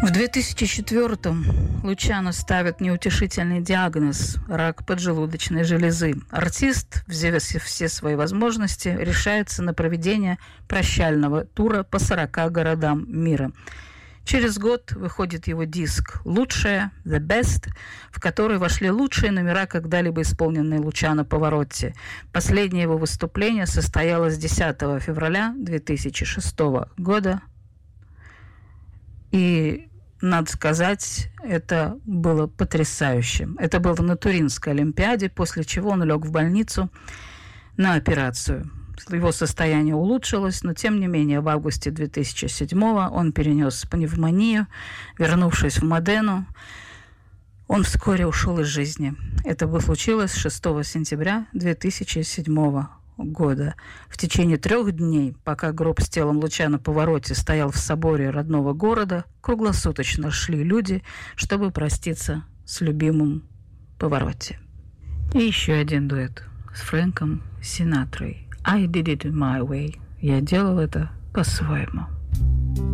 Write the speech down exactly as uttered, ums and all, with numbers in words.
В две тысячи четвёртом Лучано ставит неутешительный диагноз – рак поджелудочной железы. Артист, взяв все свои возможности, решается на проведение прощального тура по сорока городам мира. Через год выходит его диск «Лучшее», «The Best», в который вошли лучшие номера, когда-либо исполненные Лучано Паваротти. Последнее его выступление состоялось десятого февраля две тысячи шестого года. И, надо сказать, это было потрясающим. Это было на Туринской Олимпиаде, после чего он лег в больницу на операцию. Его состояние улучшилось, но, тем не менее, в августе две тысячи седьмого он перенес пневмонию. Вернувшись в Модену, он вскоре ушел из жизни. Это случилось шестого сентября две тысячи седьмого года. В течение трех дней, пока гроб с телом Лучано Паваротти стоял в соборе родного города, круглосуточно шли люди, чтобы проститься с любимым Паваротти. И еще один дуэт с Фрэнком Синатрой. I did it my way. Я делал это по-своему.